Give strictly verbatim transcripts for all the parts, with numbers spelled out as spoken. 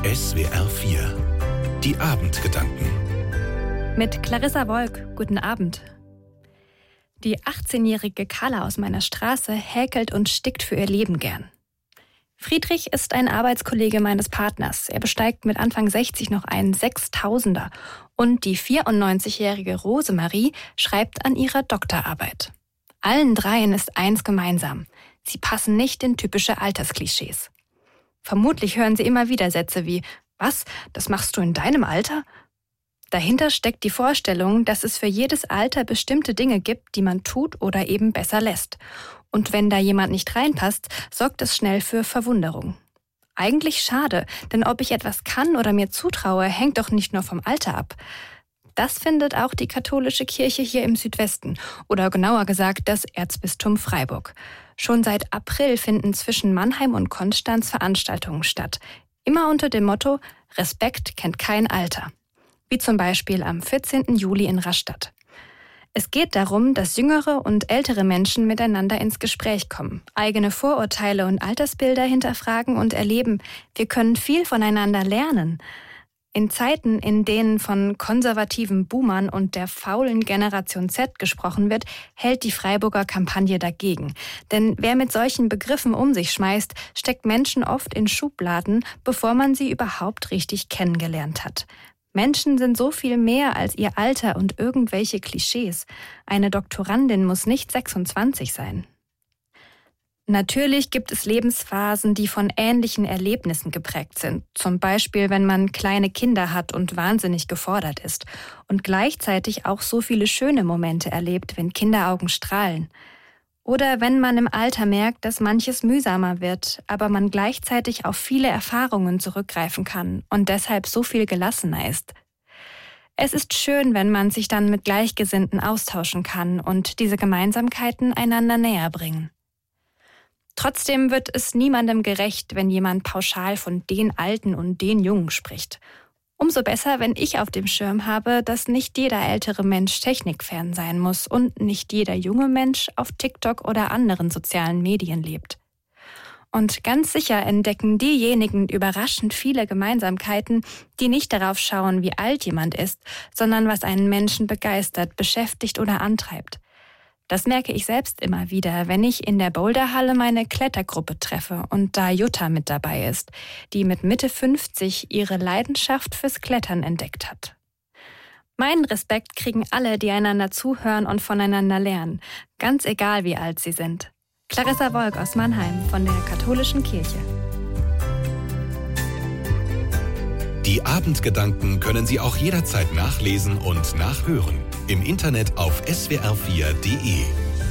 S W R vier. Die Abendgedanken. Mit Clarissa Wolk. Guten Abend. Die achtzehnjährige Carla aus meiner Straße häkelt und stickt für ihr Leben gern. Friedrich ist ein Arbeitskollege meines Partners. Er besteigt mit Anfang sechzig noch einen Sechstausender. Und die vierundneunzigjährige Rosemarie schreibt an ihrer Doktorarbeit. Allen dreien ist eins gemeinsam. Sie passen nicht in typische Altersklischees. Vermutlich hören sie immer wieder Sätze wie: Was, das machst du in deinem Alter? Dahinter steckt die Vorstellung, dass es für jedes Alter bestimmte Dinge gibt, die man tut oder eben besser lässt. Und wenn da jemand nicht reinpasst, sorgt es schnell für Verwunderung. Eigentlich schade, denn ob ich etwas kann oder mir zutraue, hängt doch nicht nur vom Alter ab. Das findet auch die katholische Kirche hier im Südwesten, oder genauer gesagt das Erzbistum Freiburg. Schon seit April finden zwischen Mannheim und Konstanz Veranstaltungen statt. Immer unter dem Motto: Respekt kennt kein Alter. Wie zum Beispiel am vierzehnten Juli in Rastatt. Es geht darum, dass jüngere und ältere Menschen miteinander ins Gespräch kommen, eigene Vorurteile und Altersbilder hinterfragen und erleben, wir können viel voneinander lernen. In Zeiten, in denen von konservativen Boomern und der faulen Generation Z gesprochen wird, hält die Freiburger Kampagne dagegen. Denn wer mit solchen Begriffen um sich schmeißt, steckt Menschen oft in Schubladen, bevor man sie überhaupt richtig kennengelernt hat. Menschen sind so viel mehr als ihr Alter und irgendwelche Klischees. Eine Doktorandin muss nicht sechsundzwanzig sein. Natürlich gibt es Lebensphasen, die von ähnlichen Erlebnissen geprägt sind. Zum Beispiel, wenn man kleine Kinder hat und wahnsinnig gefordert ist. Und gleichzeitig auch so viele schöne Momente erlebt, wenn Kinderaugen strahlen. Oder wenn man im Alter merkt, dass manches mühsamer wird, aber man gleichzeitig auf viele Erfahrungen zurückgreifen kann und deshalb so viel gelassener ist. Es ist schön, wenn man sich dann mit Gleichgesinnten austauschen kann und diese Gemeinsamkeiten einander näher bringen. Trotzdem wird es niemandem gerecht, wenn jemand pauschal von den Alten und den Jungen spricht. Umso besser, wenn ich auf dem Schirm habe, dass nicht jeder ältere Mensch technikfern sein muss und nicht jeder junge Mensch auf TikTok oder anderen sozialen Medien lebt. Und ganz sicher entdecken diejenigen überraschend viele Gemeinsamkeiten, die nicht darauf schauen, wie alt jemand ist, sondern was einen Menschen begeistert, beschäftigt oder antreibt. Das merke ich selbst immer wieder, wenn ich in der Boulderhalle meine Klettergruppe treffe und da Jutta mit dabei ist, die mit Mitte fünfzig ihre Leidenschaft fürs Klettern entdeckt hat. Meinen Respekt kriegen alle, die einander zuhören und voneinander lernen, ganz egal wie alt sie sind. Clarissa Wolk aus Mannheim von der Katholischen Kirche. Die Abendgedanken können Sie auch jederzeit nachlesen und nachhören. Im Internet auf S W R vier Punkt de.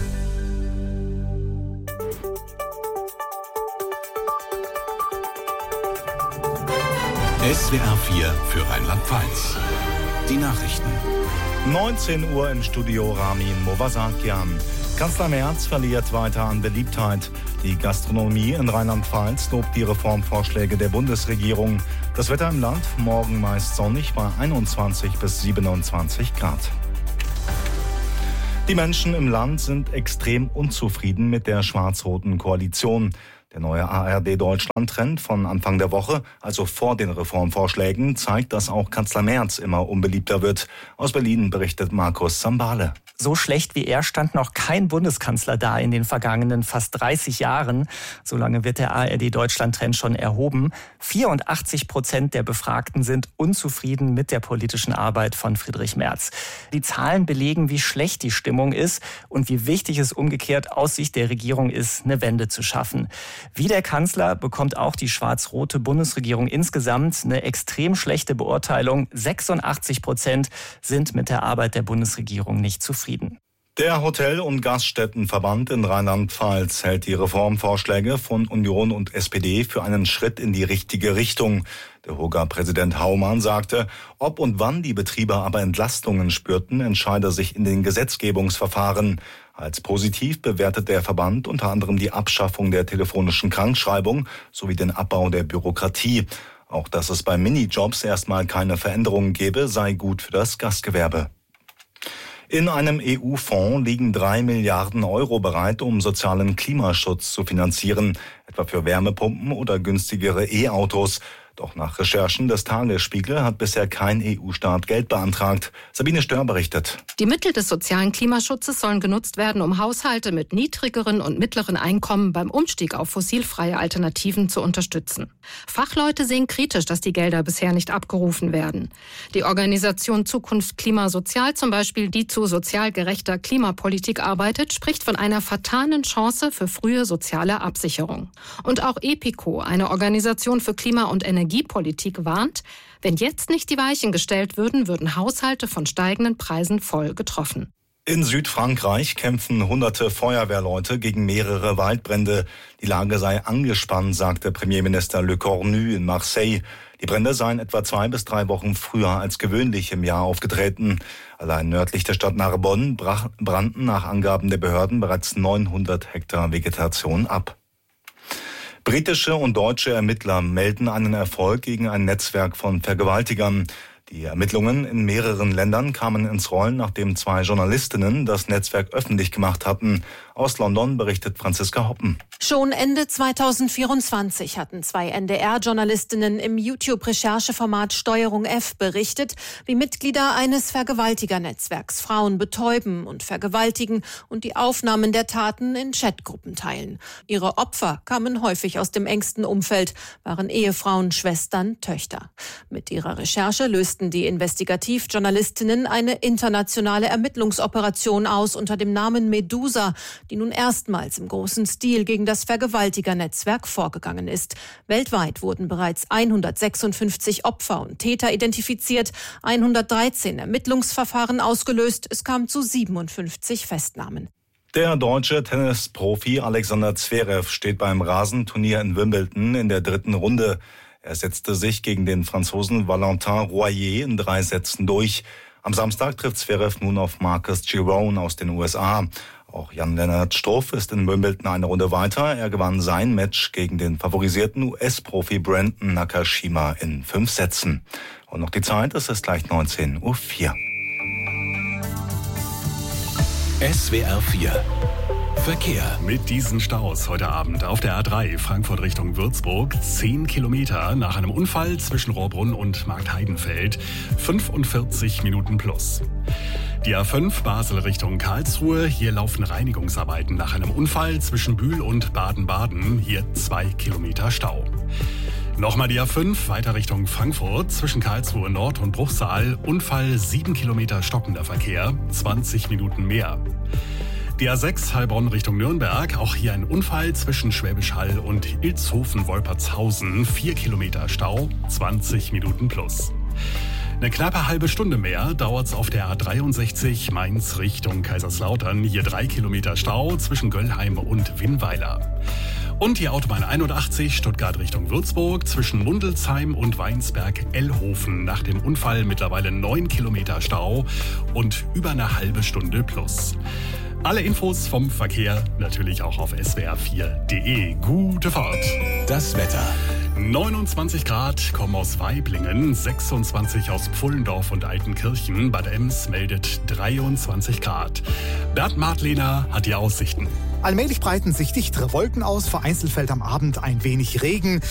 S W R vier für Rheinland-Pfalz. Die Nachrichten. neunzehn Uhr im Studio Ramin Movasakian. Kanzler Merz verliert weiter an Beliebtheit. Die Gastronomie in Rheinland-Pfalz lobt die Reformvorschläge der Bundesregierung. Das Wetter im Land morgen meist sonnig bei einundzwanzig bis siebenundzwanzig Grad. Die Menschen im Land sind extrem unzufrieden mit der schwarz-roten Koalition. Der neue A R D-Deutschland-Trend von Anfang der Woche, also vor den Reformvorschlägen, zeigt, dass auch Kanzler Merz immer unbeliebter wird. Aus Berlin berichtet Markus Sambale. So schlecht wie er stand noch kein Bundeskanzler da in den vergangenen fast dreißig Jahren. So lange wird der A R D-Deutschland-Trend schon erhoben. vierundachtzig Prozent der Befragten sind unzufrieden mit der politischen Arbeit von Friedrich Merz. Die Zahlen belegen, wie schlecht die Stimmung ist und wie wichtig es umgekehrt aus Sicht der Regierung ist, eine Wende zu schaffen. Wie der Kanzler bekommt auch die schwarz-rote Bundesregierung insgesamt eine extrem schlechte Beurteilung. sechsundachtzig Prozent sind mit der Arbeit der Bundesregierung nicht zufrieden. Der Hotel- und Gaststättenverband in Rheinland-Pfalz hält die Reformvorschläge von Union und S P D für einen Schritt in die richtige Richtung. Der Hoga-Präsident Haumann sagte, ob und wann die Betriebe aber Entlastungen spürten, entscheide sich in den Gesetzgebungsverfahren. Als positiv bewertet der Verband unter anderem die Abschaffung der telefonischen Krankschreibung sowie den Abbau der Bürokratie. Auch dass es bei Minijobs erstmal keine Veränderungen gebe, sei gut für das Gastgewerbe. In einem E U-Fonds liegen drei Milliarden Euro bereit, um sozialen Klimaschutz zu finanzieren, etwa für Wärmepumpen oder günstigere E-Autos. Doch nach Recherchen des Tagesspiegel hat bisher kein E U-Staat Geld beantragt. Sabine Stör berichtet. Die Mittel des sozialen Klimaschutzes sollen genutzt werden, um Haushalte mit niedrigeren und mittleren Einkommen beim Umstieg auf fossilfreie Alternativen zu unterstützen. Fachleute sehen kritisch, dass die Gelder bisher nicht abgerufen werden. Die Organisation Zukunft Klima Sozial zum Beispiel, die zu sozial gerechter Klimapolitik arbeitet, spricht von einer vertanen Chance für frühe soziale Absicherung. Und auch EPICO, eine Organisation für Klima- und Energiepolitik, warnt, wenn jetzt nicht die Weichen gestellt würden, würden Haushalte von steigenden Preisen voll getroffen. In Südfrankreich kämpfen hunderte Feuerwehrleute gegen mehrere Waldbrände. Die Lage sei angespannt, sagte Premierminister Le Cornu in Marseille. Die Brände seien etwa zwei bis drei Wochen früher als gewöhnlich im Jahr aufgetreten. Allein nördlich der Stadt Narbonne brannten nach Angaben der Behörden bereits neunhundert Hektar Vegetation ab. Britische und deutsche Ermittler melden einen Erfolg gegen ein Netzwerk von Vergewaltigern. Die Ermittlungen in mehreren Ländern kamen ins Rollen, nachdem zwei Journalistinnen das Netzwerk öffentlich gemacht hatten. Aus London berichtet Franziska Hoppen. Schon Ende zweitausendvierundzwanzig hatten zwei N D R-Journalistinnen im YouTube-Rechercheformat Steuerung F berichtet, wie Mitglieder eines Vergewaltigernetzwerks Frauen betäuben und vergewaltigen und die Aufnahmen der Taten in Chatgruppen teilen. Ihre Opfer kamen häufig aus dem engsten Umfeld, waren Ehefrauen, Schwestern, Töchter. Mit ihrer Recherche lösten die Investigativjournalistinnen eine internationale Ermittlungsoperation aus unter dem Namen Medusa, die nun erstmals im großen Stil gegen das Vergewaltigernetzwerk vorgegangen ist. Weltweit wurden bereits hundertsechsundfünfzig Opfer und Täter identifiziert, hundertdreizehn Ermittlungsverfahren ausgelöst, es kam zu siebenundfünfzig Festnahmen. Der deutsche Tennisprofi Alexander Zverev steht beim Rasenturnier in Wimbledon in der dritten Runde. Er setzte sich gegen den Franzosen Valentin Royer in drei Sätzen durch. Am Samstag trifft Zverev nun auf Marcus Giron aus den U S A. Auch Jan-Lennart Struff ist in Wimbledon eine Runde weiter. Er gewann sein Match gegen den favorisierten U S-Profi Brandon Nakashima in fünf Sätzen. Und noch die Zeit, es ist gleich neunzehn Uhr vier. S W R vier Verkehr. Mit diesen Staus heute Abend auf der A drei Frankfurt Richtung Würzburg. zehn Kilometer nach einem Unfall zwischen Rohrbrunn und Marktheidenfeld. fünfundvierzig Minuten plus. Die A fünf Basel Richtung Karlsruhe. Hier laufen Reinigungsarbeiten nach einem Unfall zwischen Bühl und Baden-Baden. Hier zwei Kilometer Stau. Nochmal die A fünf weiter Richtung Frankfurt zwischen Karlsruhe Nord und Bruchsal. Unfall sieben Kilometer stockender Verkehr. zwanzig Minuten mehr. Die A sechs Heilbronn Richtung Nürnberg, auch hier ein Unfall zwischen Schwäbisch Hall und Ilshofen-Wolpertshausen, vier Kilometer Stau, zwanzig Minuten plus. Eine knappe halbe Stunde mehr dauert's auf der A dreiundsechzig Mainz Richtung Kaiserslautern, hier drei Kilometer Stau zwischen Göllheim und Winnweiler. Und die Autobahn einundachtzig Stuttgart Richtung Würzburg zwischen Mundelsheim und Weinsberg-Ellhofen. Nach dem Unfall mittlerweile neun Kilometer Stau und über eine halbe Stunde plus. Alle Infos vom Verkehr natürlich auch auf S W R vier Punkt de. Gute Fahrt. Das Wetter. neunundzwanzig Grad kommen aus Waiblingen, sechsundzwanzig aus Pfullendorf und Altenkirchen. Bad Ems meldet dreiundzwanzig Grad. Bert Martlehner hat die Aussichten. Allmählich breiten sich dichtere Wolken aus, vereinzelt fällt am Abend ein wenig Regen.